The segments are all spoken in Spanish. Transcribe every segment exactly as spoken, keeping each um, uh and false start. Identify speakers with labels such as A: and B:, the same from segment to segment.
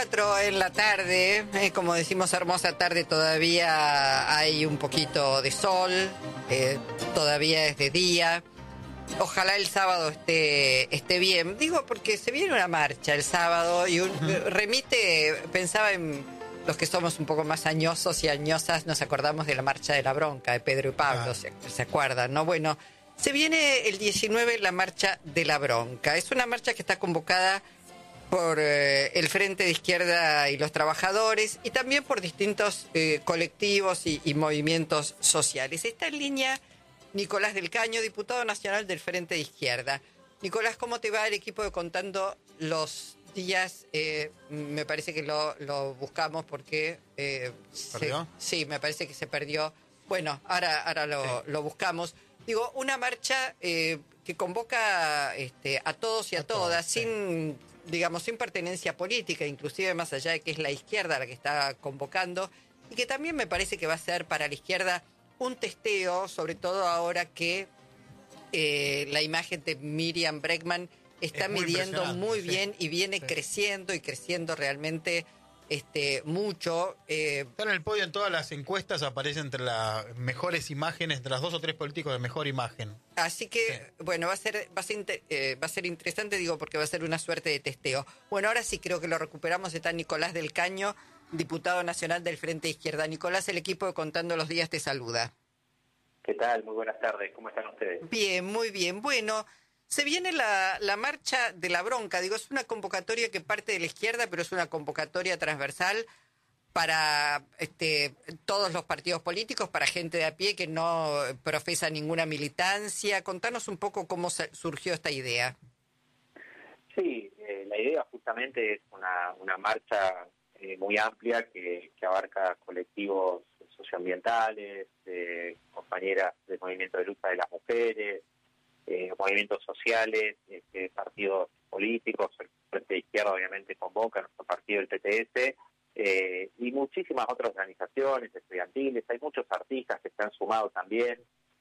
A: cuatro en la tarde, eh, como decimos, hermosa tarde, todavía hay un poquito de sol, eh, todavía es de día. Ojalá el sábado esté, esté bien. Digo, porque se viene una marcha el sábado y un, uh-huh. remite, pensaba en los que somos un poco más añosos y añosas, nos acordamos de la marcha de la bronca de Pedro y Pablo, ah. se, se acuerdan, ¿no? Bueno, se viene el diecinueve la marcha de la bronca. Es una marcha que está convocada por eh, el Frente de Izquierda y los Trabajadores y también por distintos eh, colectivos y, y movimientos sociales. Está en línea Nicolás del Caño, diputado nacional del Frente de Izquierda. Nicolás, ¿cómo te va el equipo de Contando los Días? Eh, me parece que lo, lo buscamos porque... Eh,
B: ¿Se perdió?
A: Se, sí, me parece que se perdió. Bueno, ahora, ahora lo, sí. lo buscamos. Digo, una marcha eh, que convoca este, a todos y a, a todas, todos, sin... Sí. digamos, sin pertenencia política, inclusive más allá de que es la izquierda la que está convocando, y que también me parece que va a ser para la izquierda un testeo, sobre todo ahora que eh, la imagen de Miriam Bregman está muy midiendo muy bien sí, y viene sí. creciendo y creciendo realmente este mucho. Eh,
B: está en el podio en todas las encuestas, aparece entre las mejores imágenes, entre las dos o tres políticos de mejor imagen.
A: Así que, sí. bueno, va a ser va a ser, eh, va a ser interesante, digo, porque va a ser una suerte de testeo. Bueno, ahora sí creo que lo recuperamos. Está Nicolás del Caño, diputado nacional del Frente de Izquierda. Nicolás, el equipo de Contando los Días te saluda.
C: ¿Qué tal? Muy buenas tardes. ¿Cómo están ustedes?
A: Bien, muy bien. Bueno, se viene la, la marcha de la bronca. Digo, es una convocatoria que parte de la izquierda, pero es una convocatoria transversal para este, todos los partidos políticos, para gente de a pie que no profesa ninguna militancia. Contanos un poco cómo surgió esta idea.
C: Sí, eh, la idea justamente es una, una marcha eh, muy amplia que, que abarca colectivos socioambientales, eh, compañeras del movimiento de lucha de las mujeres, eh, movimientos sociales, este, partidos políticos. El Frente de Izquierda obviamente convoca, nuestro partido, el P T S, eh, y muchísimas otras organizaciones estudiantiles. Hay muchos artistas que se han sumado también,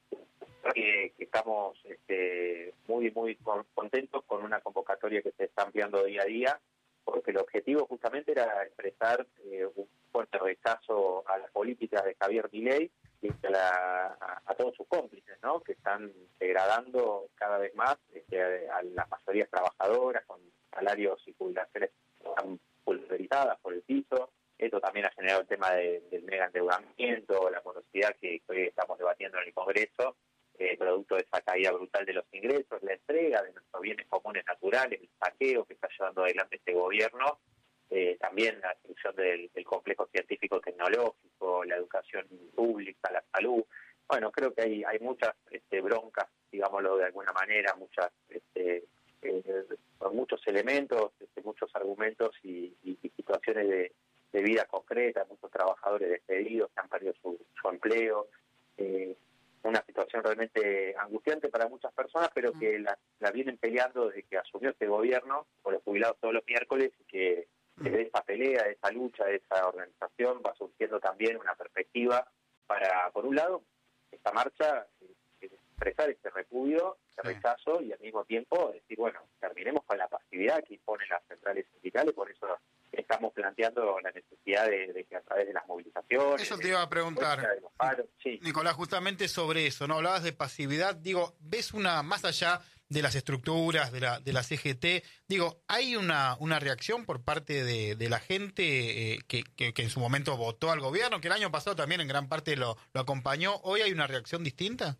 C: que, que estamos este, muy, muy contentos con una convocatoria que se está ampliando día a día, porque el objetivo justamente era expresar eh, un fuerte rechazo a las políticas de Javier Milei y a, la, a, a todos sus cómplices, ¿no? Que están degradando cada vez más este, a, a las mayorías trabajadoras con salarios y jubilaciones tan pulverizadas por el piso. Esto también ha generado el tema de, del mega endeudamiento, la morosidad que hoy estamos debatiendo en el Congreso, eh, producto de esa caída brutal de los ingresos, la entrega de nuestros bienes comunes naturales, el saqueo que está llevando adelante este gobierno, eh, también la destrucción del, del complejo científico-tecnológico, la educación pública, la salud. Bueno, creo que hay, hay muchas este, broncas, digámoslo de alguna manera, muchas este, eh, muchos elementos, este, muchos argumentos y, y, y situaciones de, de vida concreta, muchos trabajadores despedidos que han perdido su, su empleo, eh, una situación realmente angustiante para muchas personas, pero que la, la vienen peleando desde que asumió este gobierno, con los jubilados todos los miércoles, y que, que de esa pelea, de esa lucha, de esa organización va surgiendo también una perspectiva para, por un lado, esta marcha, eh, expresar este repudio, este sí. rechazo, y al mismo tiempo decir, bueno, terminemos con la pasividad que imponen las centrales sindicales. Por eso estamos planteando la necesidad de, de que a través de las movilizaciones...
B: Eso te iba a preguntar,
C: de los paros, sí.
B: Nicolás, justamente sobre eso, ¿no? Hablabas de pasividad, digo, ¿ves una, más allá de las estructuras, de la de la C G T, digo, hay una una reacción por parte de, de la gente eh, que, que, que en su momento votó al gobierno, que el año pasado también en gran parte lo, lo acompañó? ¿Hoy hay una reacción distinta?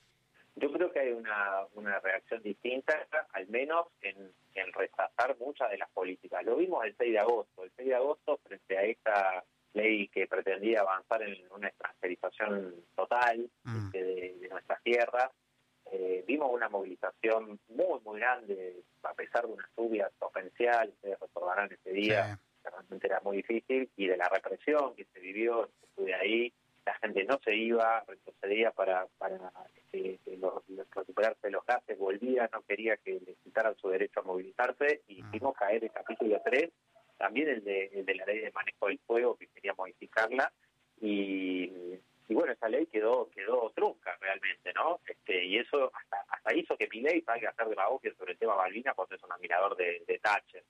C: Yo creo que hay una, una reacción distinta, al menos en, en rechazar muchas de las políticas. Lo vimos el seis de agosto. El seis de agosto, frente a esta ley que pretendía avanzar en una extranjerización total mm. de, de nuestras tierras, eh, vimos una movilización muy, muy grande, a pesar de una lluvia torrencial. Ustedes recordarán ese día, sí. que realmente era muy difícil, y de la represión que se vivió. Estuve ahí, la gente no se iba, retrocedía para... para que los, los, recuperarse de los gases, volvía, no quería que les quitaran su derecho a movilizarse, y hicimos caer el capítulo tres, también el de, el de la ley de manejo del fuego, que quería modificarla, y, y bueno, esa ley quedó quedó trunca realmente, ¿no? Este, y eso hasta, hasta hizo que Milei salga a hacer demagogia sobre el tema Malvinas, porque es un admirador de, de Thatcher.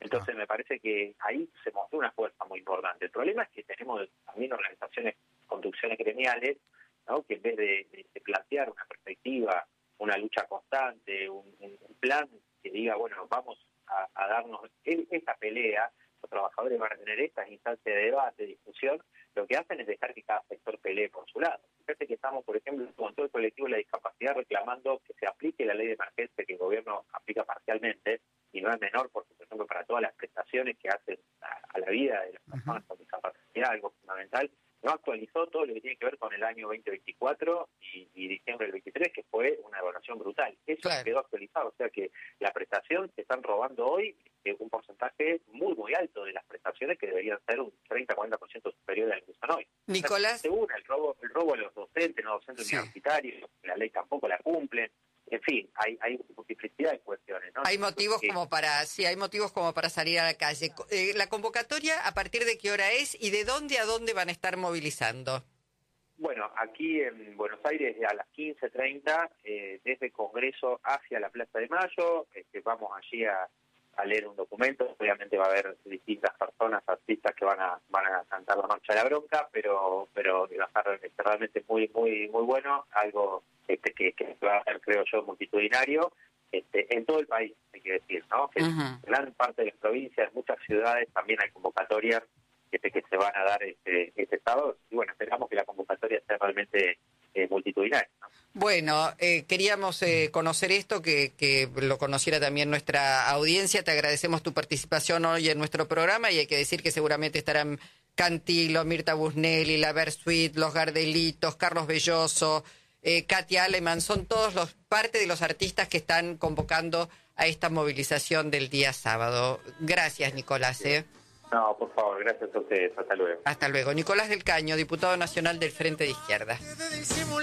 C: Entonces me parece que ahí se mostró una fuerza muy importante. El problema es que tenemos también organizaciones, conducciones gremiales, ¿no? Que en vez de, de, de plantear una perspectiva, una lucha constante, un, un, un plan que diga, bueno, vamos a, a darnos esta pelea, los trabajadores van a tener estas instancias de debate, de discusión, lo que hacen es dejar que cada sector pelee por su lado. Fíjate que estamos, por ejemplo, con todo el colectivo de la discapacidad reclamando que se aplique la ley de emergencia que el gobierno aplica parcialmente, y no es menor porque, por ejemplo, para todas las prestaciones que hacen a, a la vida de las personas con discapacidad, algo fundamental, no actualizó todo lo que tiene que ver con el año veinte veinticuatro y, y diciembre del veintitrés, que fue una evaluación brutal. Eso claro. Quedó actualizado, o sea que la prestación se están robando hoy eh, un porcentaje muy, muy alto de las prestaciones que deberían ser un treinta a cuarenta por ciento superior a lo que están hoy.
A: Nicolás.
C: O sea, según el robo, el robo a los docentes, no docentes sí. universitarios, la ley tampoco la cumplen. En fin, hay, hay multiplicidad de cuestiones, ¿no?
A: Hay motivos que... como para, sí, hay motivos como para salir a la calle. Eh, la convocatoria, ¿a partir de qué hora es y de dónde a dónde van a estar movilizando?
C: Bueno, aquí en Buenos Aires a las quince treinta, eh, desde Congreso hacia la Plaza de Mayo, este, vamos allí a, a leer un documento. Obviamente va a haber distintas personas, artistas que van a van a cantar la Marcha de la Bronca, pero pero va a estar realmente muy muy muy bueno, algo este que, que va a ser, creo yo, multitudinario este, en todo el país, hay que decir, ¿no? Que uh-huh. En gran parte de las provincias, en muchas ciudades también hay convocatorias este, que se van a dar este, este sábado, y bueno, esperamos que la convocatoria sea realmente eh, multitudinaria, ¿no?
A: Bueno, eh, queríamos eh, conocer esto, que, que lo conociera también nuestra audiencia. Te agradecemos tu participación hoy en nuestro programa y hay que decir que seguramente estarán Cantilo, Mirta Busnelli, la Versuit, los Gardelitos, Carlos Belloso, eh, Katia Aleman, son todos los parte de los artistas que están convocando a esta movilización del día sábado. Gracias, Nicolás. ¿eh?
C: No, por favor, gracias a ustedes. Hasta luego.
A: Hasta luego. Nicolás del Caño, diputado nacional del Frente de Izquierda.